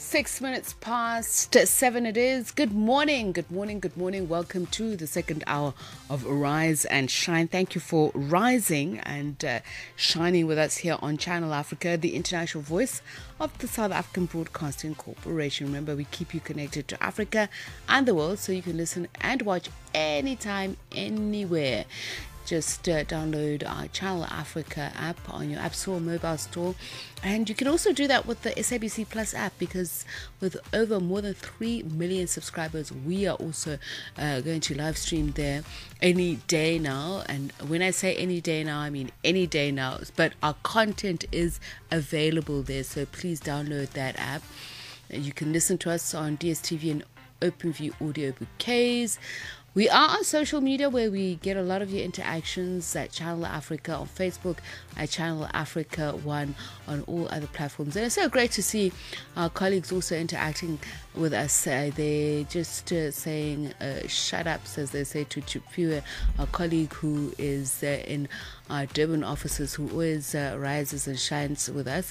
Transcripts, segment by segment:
6 minutes past 7 it is. Good morning, good morning, good morning. Welcome to the second hour of Rise and Shine. Thank you for rising and shining with us here on Channel Africa, the international voice of the South African Broadcasting Corporation. Remember, we keep you connected to Africa and the world so you can listen and watch anytime, anywhere. Just download our Channel Africa app on your App Store, mobile store. And you can also do that with the SABC Plus app, because with over more than 3 million subscribers, we are also going to live stream there any day now. And when I say any day now, I mean any day now. But our content is available there, so please download that app. You can listen to us on DSTV and OpenView audio bouquets. We are on social media where we get a lot of your interactions at Channel Africa on Facebook, at Channel Africa 1 on all other platforms. And it's so great to see our colleagues also interacting with us. They're just saying shut ups, as they say, to Chupua, our colleague who is in our Durban offices, who always rises and shines with us.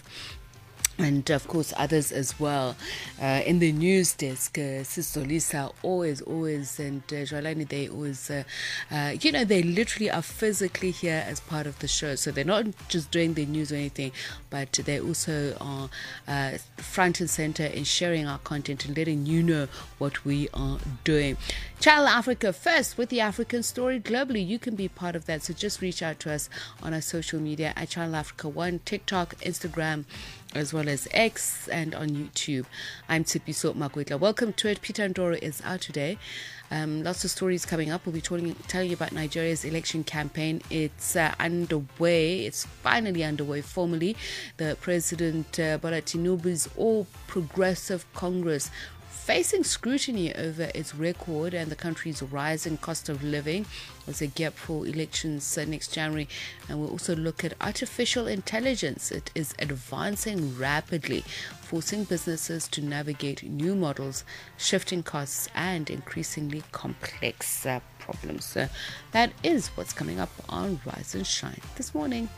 And of course others as well. In the news desk, Sister Lisa always, and Jolani, they always, they literally are physically here as part of the show. So they're not just doing the news or anything, but they also are front and center in sharing our content and letting you know what we are doing. Channel Africa first with the African story globally. You can be part of that. So just reach out to us on our social media at Channel Africa 1, TikTok, Instagram, as well as X, and on YouTube. I'm Tsipiso Makwetla. Welcome to it. Peter Ndoro is out today. Lots of stories coming up. We'll be telling you about Nigeria's election campaign. It's underway. It's finally underway formally. The President Bola Tinubu's All Progressive Congress facing scrutiny over its record and the country's rising cost of living as a gap for elections next January. And we'll also look at artificial intelligence. It is advancing rapidly, forcing businesses to navigate new models, shifting costs, and increasingly complex problems. That is what's coming up on Rise and Shine this morning.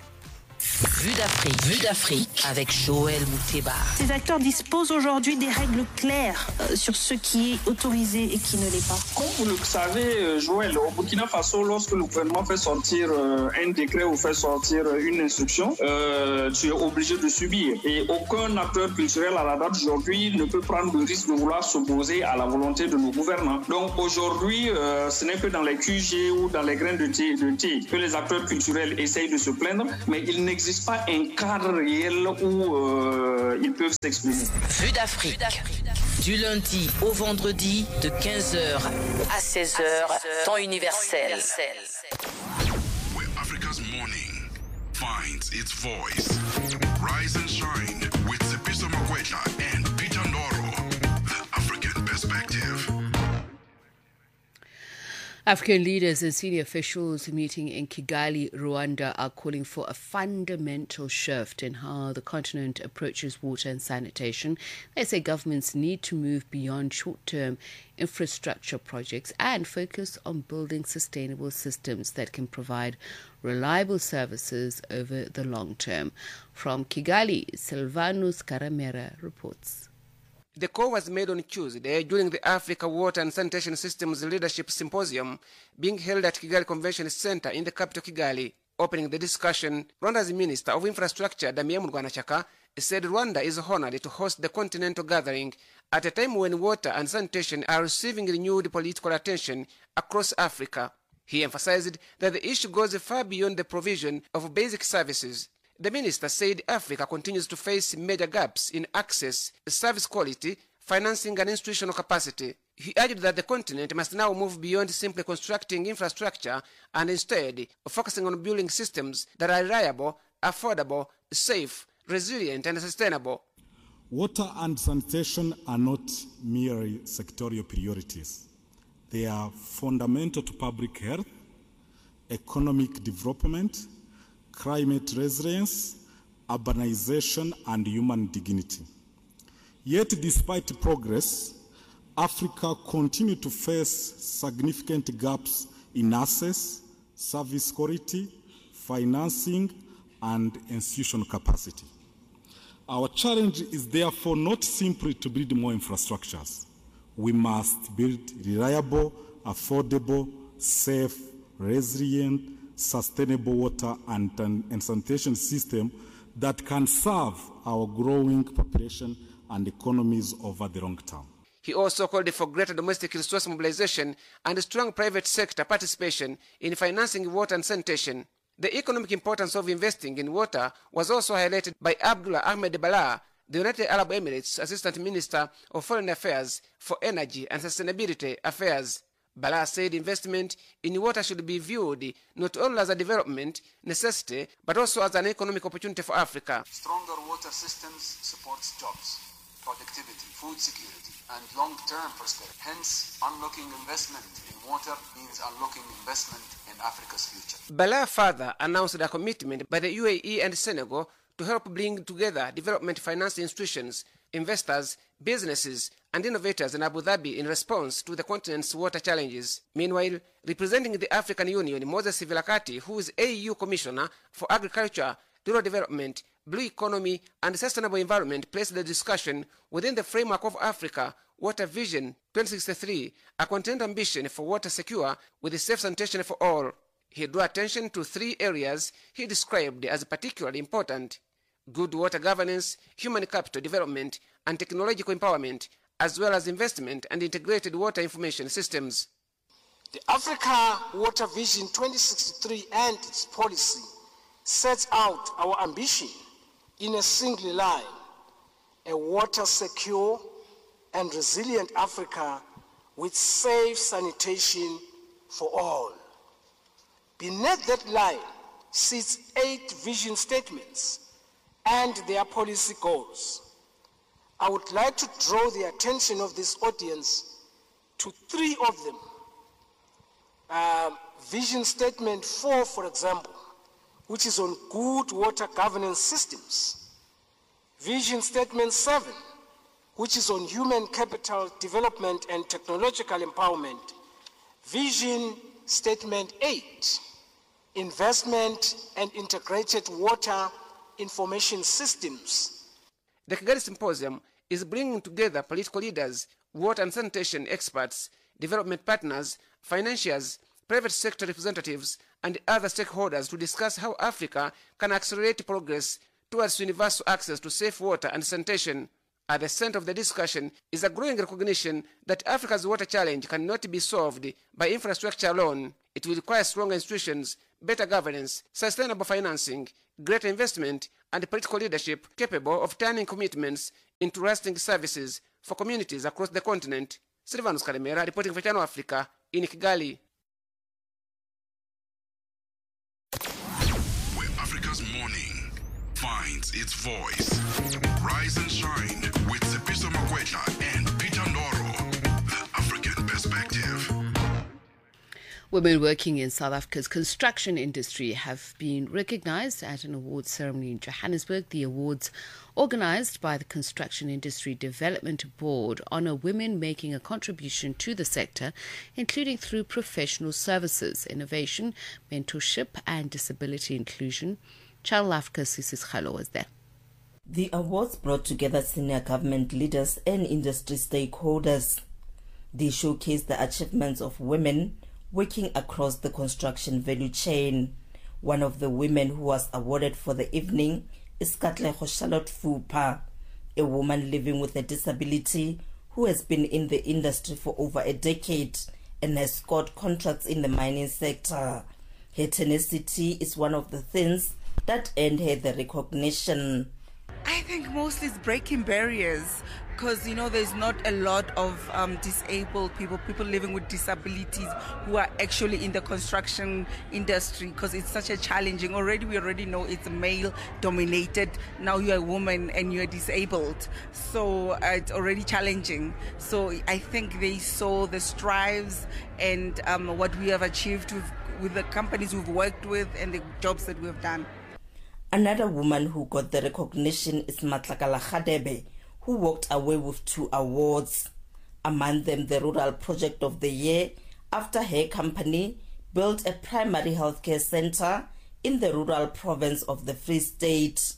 Vue d'Afrique avec Joël Mouteba. Ces acteurs disposent aujourd'hui des règles claires sur ce qui est autorisé et qui ne l'est pas. Comme vous le savez, Joël, au Burkina Faso, lorsque le gouvernement fait sortir un décret ou fait sortir une instruction, tu es obligé de subir. Et aucun acteur culturel à la date d'aujourd'hui ne peut prendre le risque de vouloir s'opposer à la volonté de nos gouvernants. Donc aujourd'hui, ce n'est que dans les QG ou dans les grains de thé que les acteurs culturels essayent de se plaindre, mais il n'existe pas un cadre réel où ils peuvent s'exprimer. Vue d'Afrique, du lundi au vendredi de 15h à 16h, temps universel. Where Africa's morning finds its voice. Rise and Shine with Tsipiso Makwetla and Peter Ndoro. The African Perspective. African leaders and senior officials meeting in Kigali, Rwanda, are calling for a fundamental shift in how the continent approaches water and sanitation. They say governments need to move beyond short-term infrastructure projects and focus on building sustainable systems that can provide reliable services over the long term. From Kigali, Silvanus Karamera reports. The call was made on Tuesday during the Africa Water and Sanitation Systems Leadership Symposium being held at Kigali Convention Center in the capital Kigali. Opening the discussion, Rwanda's Minister of Infrastructure, Damien Murwanashyaka, said Rwanda is honored to host the continental gathering at a time when water and sanitation are receiving renewed political attention across Africa. He emphasized that the issue goes far beyond the provision of basic services. The minister said Africa continues to face major gaps in access, service quality, financing and institutional capacity. He argued that the continent must now move beyond simply constructing infrastructure and instead focusing on building systems that are reliable, affordable, safe, resilient and sustainable. Water and sanitation are not merely sectorial priorities. They are fundamental to public health, economic development, climate resilience, urbanization, and human dignity. Yet, despite progress, Africa continues to face significant gaps in access, service quality, financing, and institutional capacity. Our challenge is therefore not simply to build more infrastructures. We must build reliable, affordable, safe, resilient, sustainable water and sanitation system that can serve our growing population and economies over the long term. He also called for greater domestic resource mobilization and strong private sector participation in financing water and sanitation. The economic importance of investing in water was also highlighted by Abdullah Ahmed Bala, the United Arab Emirates Assistant Minister of Foreign Affairs for Energy and Sustainability Affairs. Bala said investment in water should be viewed not only as a development necessity, but also as an economic opportunity for Africa. Stronger water systems supports jobs, productivity, food security, and long-term prosperity. Hence, unlocking investment in water means unlocking investment in Africa's future. Bala further announced a commitment by the UAE and Senegal to help bring together development finance institutions, investors, businesses, and innovators in Abu Dhabi in response to the continent's water challenges. Meanwhile, representing the African Union, Moses Vilakati, who is AU Commissioner for Agriculture, Rural Development, Blue Economy, and Sustainable Environment, placed the discussion within the framework of Africa Water Vision 2063, a content ambition for water secure with safe sanitation for all. He drew attention to 3 areas he described as particularly important: good water governance, human capital development, and technological empowerment, as well as investment and integrated water information systems. The Africa Water Vision 2063 and its policy sets out our ambition in a single line: a water secure and resilient Africa with safe sanitation for all. Beneath that line sits 8 vision statements and their policy goals. I would like to draw the attention of this audience to 3 of them. Vision Statement 4, for example, which is on good water governance systems. Vision Statement 7, which is on human capital development and technological empowerment. Vision Statement 8, investment and integrated water information systems. The Kigali Symposium is bringing together political leaders, water and sanitation experts, development partners, financiers, private sector representatives, and other stakeholders to discuss how Africa can accelerate progress towards universal access to safe water and sanitation. At the center of the discussion is a growing recognition that Africa's water challenge cannot be solved by infrastructure alone. It will require stronger institutions, better governance, sustainable financing, greater investment, and political leadership capable of turning commitments into lasting services for communities across the continent. Silvanus Karemera reporting for Channel Africa in Kigali. Where Africa's morning finds its voice. Rise and shine with Sepiso Makwetla and Peter Ndoro. The African Perspective. Women working in South Africa's construction industry have been recognized at an awards ceremony in Johannesburg. The awards, organized by the Construction Industry Development Board, honor women making a contribution to the sector, including through professional services, innovation, mentorship, and disability inclusion. Channel Africa's Sisis Khalo was there. The awards brought together senior government leaders and industry stakeholders. They showcase the achievements of women working across the construction value chain. One of the women who was awarded for the evening is Katlego Charlotte Fupa, a woman living with a disability who has been in the industry for over a decade and has scored contracts in the mining sector. Her tenacity is one of the things that earned her the recognition. I think mostly it's breaking barriers, because there's not a lot of disabled people living with disabilities who are actually in the construction industry, because it's such a challenging. We already know it's male dominated. Now you're a woman and you're disabled, so it's already challenging. So I think they saw the strives and what we have achieved with the companies we've worked with and the jobs that we've done. Another woman who got the recognition is Matlakala Khadebe, who walked away with 2 awards, among them the Rural Project of the Year, after her company built a primary healthcare center in the rural province of the Free State.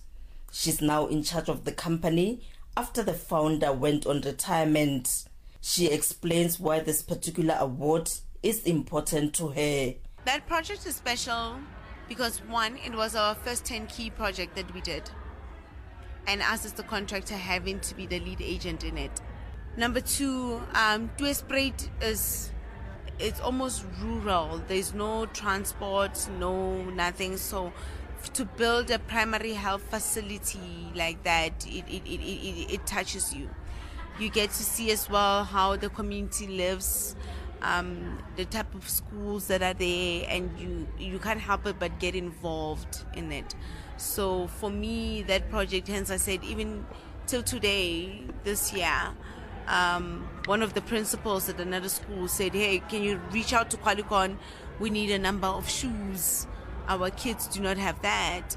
She's now in charge of the company after the founder went on retirement. She explains why this particular award is important to her. That project is special because, one, it was our first turnkey project that we did, and us as the contractor having to be the lead agent in it. Number two, Tweespruit it's almost rural. There's no transport, no nothing. So to build a primary health facility like that, it touches you. You get to see as well how the community lives, the type of schools that are there, and you can't help it but get involved in it. So for me, that project, hence I said, even till today, this year, one of the principals at another school said, hey, can you reach out to Qualicon? We need a number of shoes. Our kids do not have that.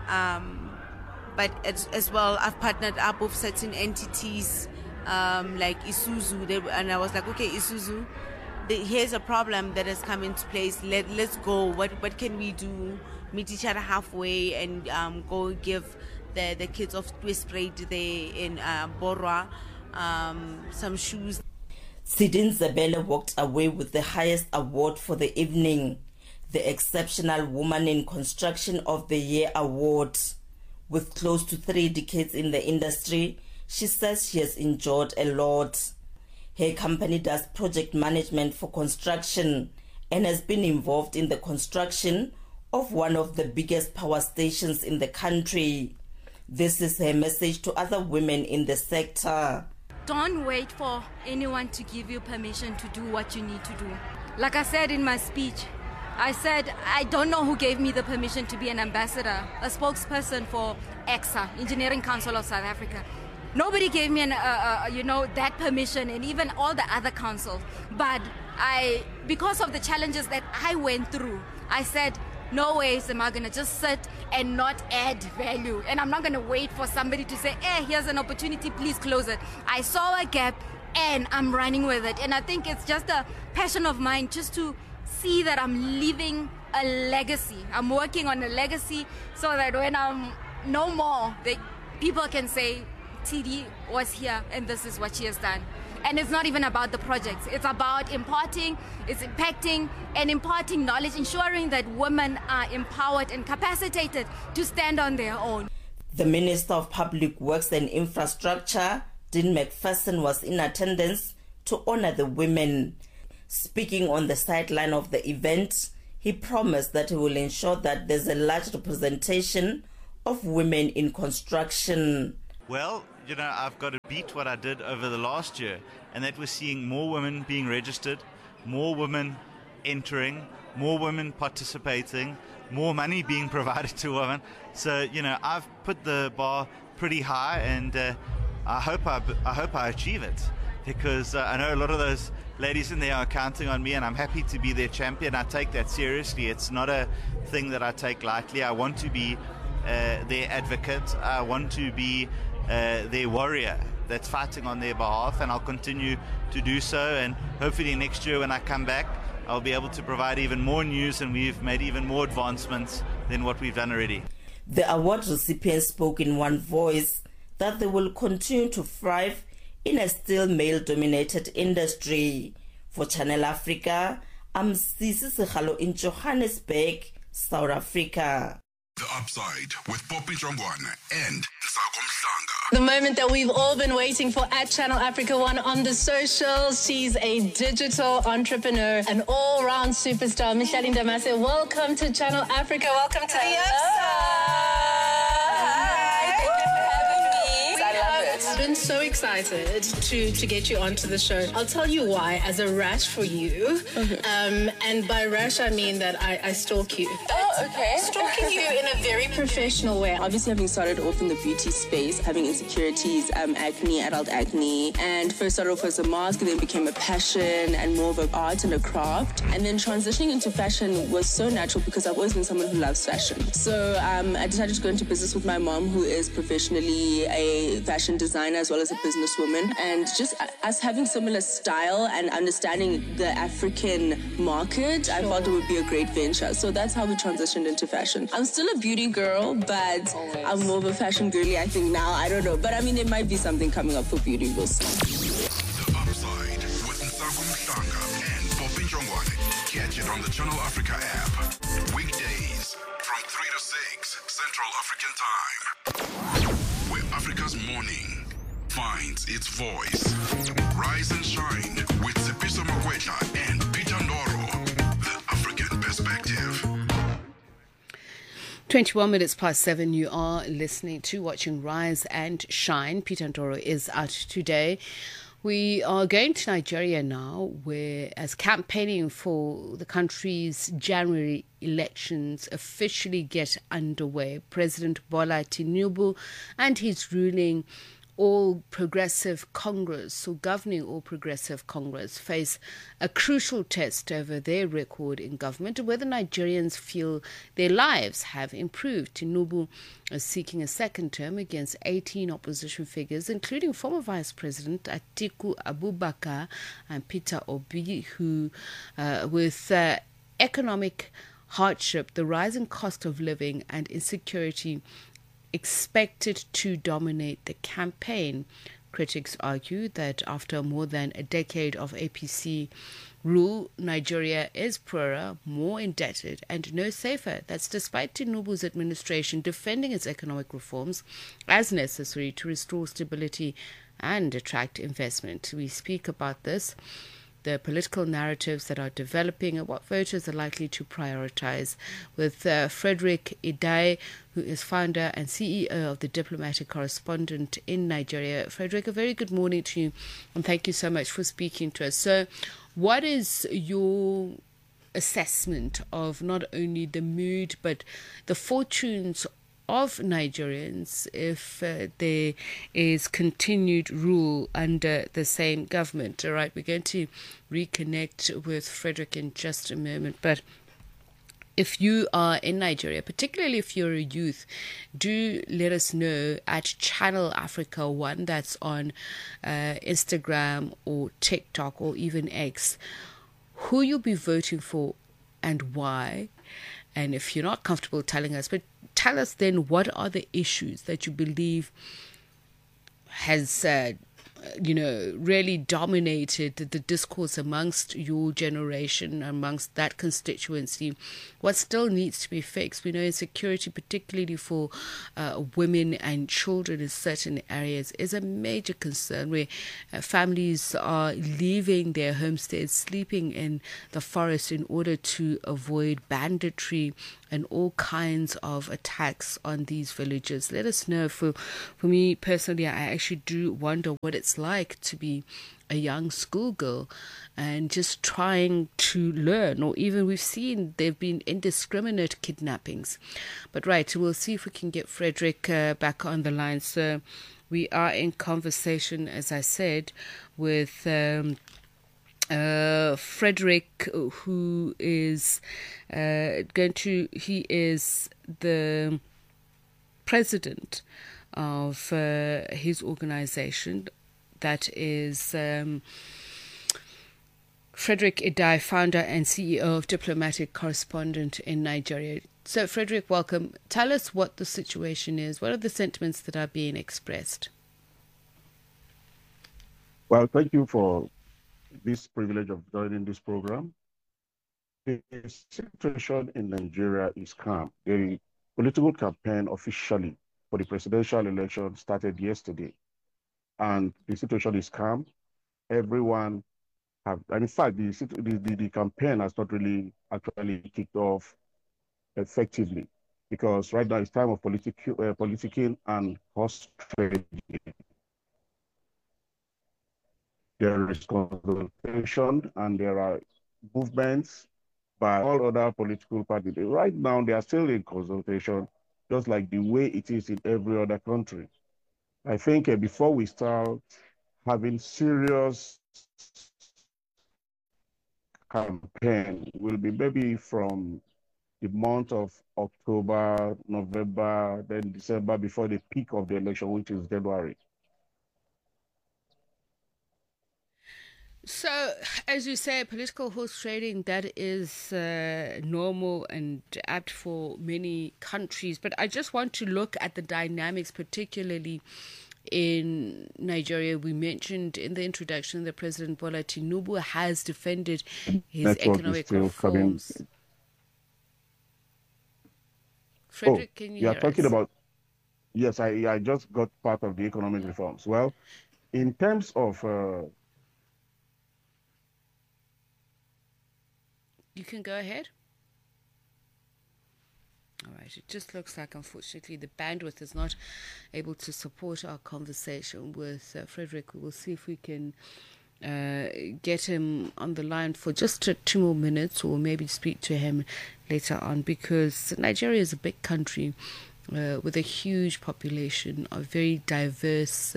But as well, I've partnered up with certain entities like Isuzu. And I was like, okay, Isuzu, here's a problem that has come into place. Let's go. What can we do? Meet each other halfway and go give the kids of Tweespruit there in Borwa some shoes. Sidin Zabele walked away with the highest award for the evening, the Exceptional Woman in Construction of the Year award. With close to 3 decades in the industry, she says she has enjoyed a lot. Her company does project management for construction and has been involved in the construction of one of the biggest power stations in the country. This is her message to other women in the sector. Don't wait for anyone to give you permission to do what you need to do. Like I said in my speech, I said I don't know who gave me the permission to be an ambassador, a spokesperson for EXA, Engineering Council of South Africa. Nobody gave me that permission, and even all the other councils. But because of the challenges that I went through, I said, no ways am I going to just sit and not add value. And I'm not going to wait for somebody to say, hey, here's an opportunity, please close it. I saw a gap and I'm running with it. And I think it's just a passion of mine just to see that I'm leaving a legacy. I'm working on a legacy so that when I'm no more, people can say, TD was here and this is what she has done. And it's not even about the projects. It's about impacting and imparting knowledge, ensuring that women are empowered and capacitated to stand on their own. The Minister of Public Works and Infrastructure, Dean McPherson, was in attendance to honor the women. Speaking on the sideline of the event, he promised that he will ensure that there's a large representation of women in construction. Well, I've got to beat what I did over the last year, and that was seeing more women being registered, more women entering, more women participating, more money being provided to women. So, I've put the bar pretty high, and I hope I achieve it, because I know a lot of those ladies in there are counting on me, and I'm happy to be their champion. I take that seriously. It's not a thing that I take lightly. I want to be their advocate. I want to be their warrior that's fighting on their behalf, and I'll continue to do so. And hopefully next year when I come back, I'll be able to provide even more news, and we've made even more advancements than what we've done already. The award recipients spoke in one voice that they will continue to thrive in a still male-dominated industry. For Channel Africa, I'm Sisi Sekhalo in Johannesburg, South Africa. The Upside with Poppy Jongwana and Sako Mhlanga. The moment that we've all been waiting for at Channel Africa One on the socials. She's a digital entrepreneur, an all-round superstar. Micheline Damase, welcome to Channel Africa. Welcome to the I've been so excited to get you onto the show. I'll tell you why, as a rash for you. And by rash, I mean that I stalk you. Oh, okay. Stalking you in a very professional way. Obviously, having started off in the beauty space, having insecurities, acne, adult acne, and first started off as a mask, then became a passion and more of an art and a craft. And then transitioning into fashion was so natural because I've always been someone who loves fashion. So I decided to go into business with my mom, who is professionally a fashion designer as well as a businesswoman, and just us having similar style and understanding the African market, I felt it would be a great venture. So that's how we transitioned transitioned into fashion. I'm still a beauty girl, but I'm more of a fashion girly, I think, now. I don't know. But I mean, there might be something coming up for beauty. We'll see. The Upside with Nsangu Mhlanga and Poppy Jongwane. Catch it on the Channel Africa app. Weekdays from 3 to 6 Central African Time. Where Africa's morning finds its voice. Rise and shine with Tsepiso Makwetla and Peter Ndoro. The African Perspective. 21 minutes past 7, you are listening to watching Rise and Shine. Peter Ndoro is out today. We are going to Nigeria now, where as campaigning for the country's January elections officially get underway, President Bola Tinubu and his ruling All Progressive Congress, or governing All Progressive Congress, face a crucial test over their record in government and whether Nigerians feel their lives have improved. Tinubu is seeking a second term against 18 opposition figures, including former Vice President Atiku Abubakar and Peter Obi, who, with economic hardship, the rising cost of living and insecurity expected to dominate the campaign. Critics argue that after more than a decade of APC rule, Nigeria is poorer, more indebted, and no safer. That's despite Tinubu's administration defending its economic reforms as necessary to restore stability and attract investment. We speak about this, the political narratives that are developing and what voters are likely to prioritize, with Frederick Idai, who is founder and CEO of the Diplomatic Correspondent in Nigeria. Frederick, a very good morning to you, and thank you so much for speaking to us. So, what is your assessment of not only the mood but the fortunes of Nigerians if there is continued rule under the same government? All right, we're going to reconnect with Frederick in just a moment, but if you are in Nigeria, particularly if you're a youth, do let us know at Channel Africa 1, that's on Instagram or TikTok or even X, who you'll be voting for and why. And if you're not comfortable telling us, but tell us then what are the issues that you believe has really dominated the discourse amongst your generation, amongst that constituency. What still needs to be fixed? We know insecurity, particularly for women and children in certain areas, is a major concern, where families are leaving their homesteads, sleeping in the forest in order to avoid banditry and all kinds of attacks on these villages. Let us know. For me personally, I actually do wonder what it's like to be a young schoolgirl and just trying to learn, or even we've seen there have been indiscriminate kidnappings. But right, we'll see if we can get Frederick back on the line. So we are in conversation, as I said, with Frederick, who is he is the president of his organization, that is Frederick Idai, founder and CEO of Diplomatic Correspondent in Nigeria. So Frederick, welcome. Tell us what the situation is. What are the sentiments that are being expressed? Well, thank you for this privilege of joining this program. The situation in Nigeria is calm. The political campaign officially for the presidential election started yesterday, and the situation is calm. Everyone have, and in fact, the campaign has not really actually kicked off effectively, because right now it's time of politicking and horse trading. There is consultation and there are movements by all other political parties. Right now, they are still in consultation, just like the way it is in every other country. I think before we start having serious campaign, will be maybe from the month of October, November, then December, before the peak of the election, which is January. So, as you say, political horse trading, that is normal and apt for many countries. But I just want to look at the dynamics, particularly in Nigeria. We mentioned in the introduction that President Bola Tinubu has defended his economic reforms. Frederick, can you are hear talking us? about, yes, I just got part of the economic reforms. Well, in terms of... You can go ahead. All right. It just looks like, unfortunately, the bandwidth is not able to support our conversation with Frederick. We will see if we can get him on the line for just 2 more minutes, or maybe speak to him later on, because Nigeria is a big country with a huge population of very diverse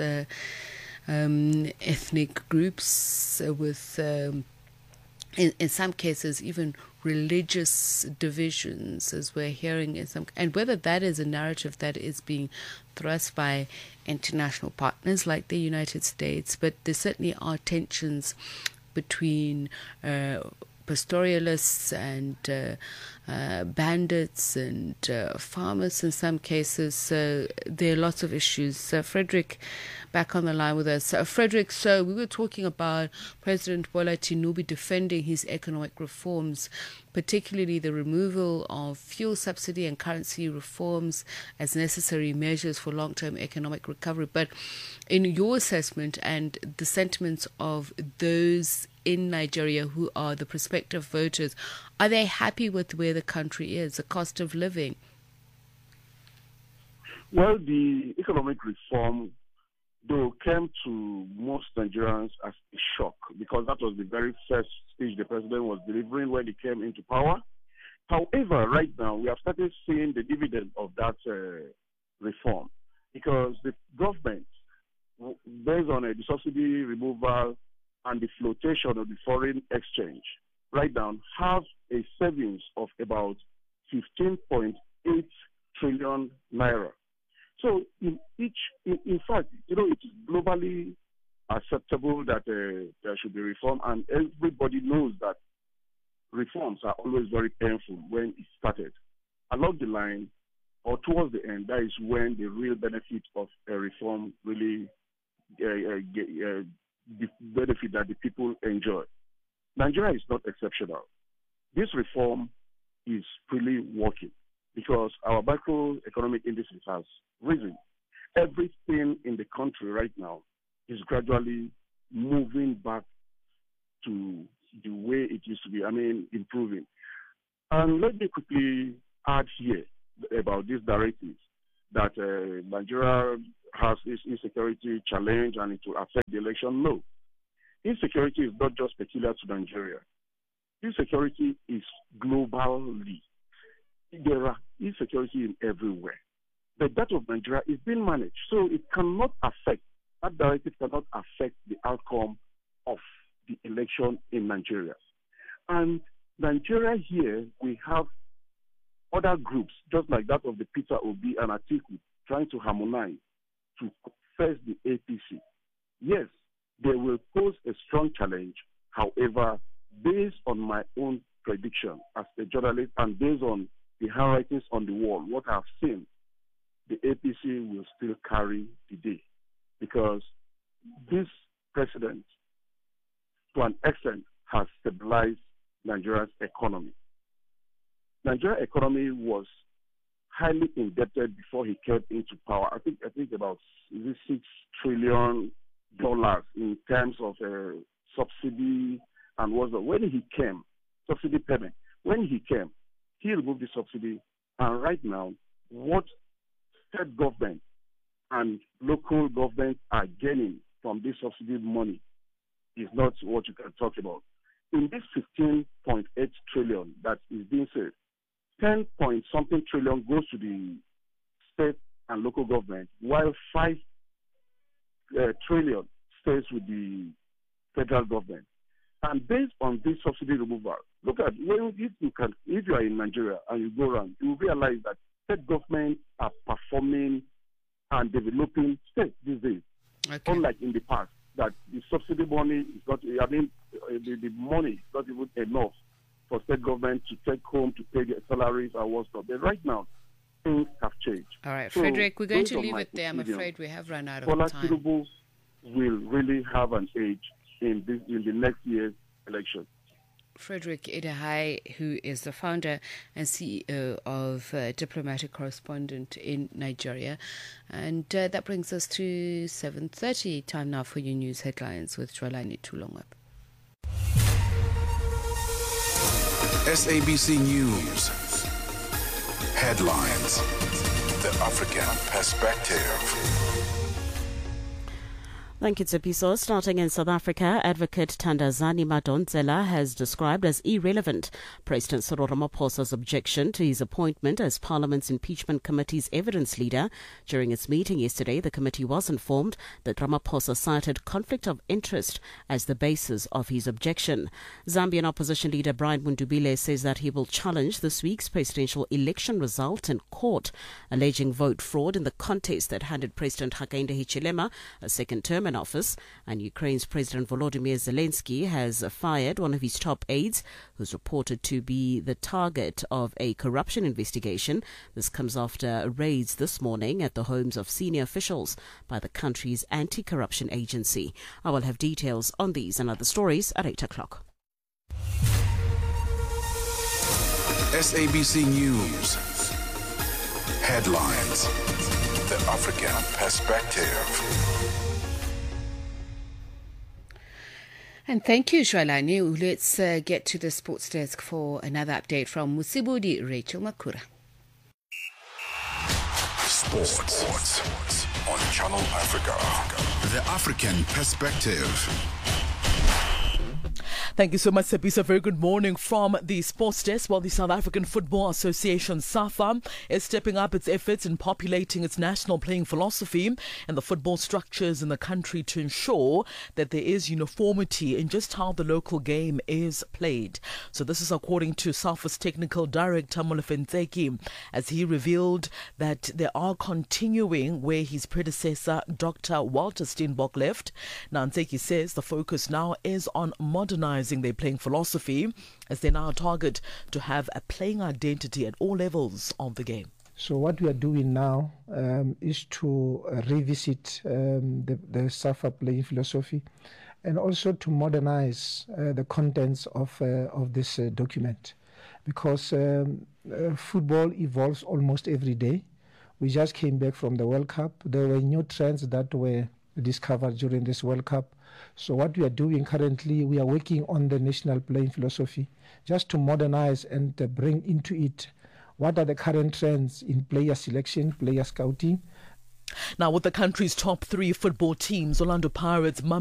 ethnic groups with... In some cases, even religious divisions, as we're hearing in some, and whether that is a narrative that is being thrust by international partners like the United States, but there certainly are tensions between pastoralists and bandits and farmers in some cases. So there are lots of issues. Frederick, back on the line with us. Frederick, so we were talking about President Bola Tinubu defending his economic reforms, particularly the removal of fuel subsidy and currency reforms as necessary measures for long-term economic recovery. But in your assessment and the sentiments of those in Nigeria who are the prospective voters, are they happy with where the country is, the cost of living? Well, the economic reform, though, came to most Nigerians as a shock, because that was the very first speech the president was delivering when he came into power. However, right now, we have started seeing the dividend of that reform, because the government, based on the subsidy removal and the flotation of the foreign exchange, right now have a savings of about 15.8 trillion naira. So in fact, it is globally acceptable that there should be reform, and everybody knows that reforms are always very painful when it started. Along the line, or towards the end, that is when the real benefit of a reform really the benefit that the people enjoy. Nigeria is not exceptional. This reform is really working, because our macroeconomic indices has risen. Everything in the country right now is gradually moving back to the way it used to be, improving. And let me quickly add here about these directives that Nigeria has this insecurity challenge and it will affect the election. No. Insecurity is not just peculiar to Nigeria. Insecurity is globally. There are insecurity in everywhere. But that of Nigeria is being managed. So it cannot affect, that directive cannot affect the outcome of the election in Nigeria. And Nigeria here, we have other groups, just like that of the Peter Obi and Atiku, trying to harmonize to face the APC. Yes, they will pose a strong challenge. However, based on my own prediction as a journalist and based on the handwritings on the wall, what I've seen, the APC will still carry the day, because this president, to an extent, has stabilized Nigeria's economy. Nigeria's economy was highly indebted before he came into power. I think about $6 trillion in terms of subsidy and when he came, subsidy payment. When he came, he removed the subsidy, and right now, what state government and local government are gaining from this subsidy money is not what you can talk about. In this 15.8 trillion that is being said, 10-point-something trillion goes to the state and local government, while 5 trillion stays with the federal government. And based on this subsidy removal, look at if you are in Nigeria and you go around, you will realize that state governments are performing and developing states these days, unlike in the past. that the subsidy money is not, the money is not even enough for state government to take home to pay their salaries and what stuff. But right now, things have changed. All right, Frederick, we're going to leave it there. I'm afraid we have run out of Bola time. Tinubu will really have an edge in the next year's election. Frederick Idahai, who is the founder and CEO of Diplomatic Correspondent in Nigeria. And that brings us to 7:30. Time now for your news headlines with Jwalani Tulongap. SABC News. Headlines. The African Perspective. Thank you, Tsepiso. Starting in South Africa, Advocate Thandazani Madonsela has described as irrelevant President Cyril Ramaphosa's objection to his appointment as Parliament's Impeachment Committee's evidence leader. During its meeting yesterday, the committee was informed that Ramaphosa cited conflict of interest as the basis of his objection. Zambian opposition leader Brian Mundubile says that he will challenge this week's presidential election result in court, alleging vote fraud in the contest that handed President Hakainde Hichilema a second term in office. And Ukraine's President Volodymyr Zelensky has fired one of his top aides, who's reported to be the target of a corruption investigation. This comes after raids this morning at the homes of senior officials by the country's anti-corruption agency. I will have details on these and other stories at 8 o'clock. SABC News. Headlines. The African Perspective. And thank you, Shwalani. Let's get to the sports desk for another update from Musibudi Rachel Makura. Sports on Channel Africa. The African Perspective. Thank you so much, Tsepiso. A very good morning from the sports desk. Well, the South African Football Association, SAFA, is stepping up its efforts in populating its national playing philosophy and the football structures in the country to ensure that there is uniformity in just how the local game is played. So this is according to SAFA's technical director, Molefe Ntseki, as he revealed that they are continuing where his predecessor, Dr. Walter Steenbok, left. Now, Ntseki says the focus now is on modernizing their playing philosophy as they now target to have a playing identity at all levels of the game. So what we are doing now is to revisit the SAFA playing philosophy and also to modernize the contents of this document, because football evolves almost every day. We just came back from the World Cup. There were new trends that were discovered during this World Cup. So what we are doing currently, we are working on the national playing philosophy just to modernize and bring into it what are the current trends in player selection, player scouting. Now, with the country's top three football teams, Orlando Pirates,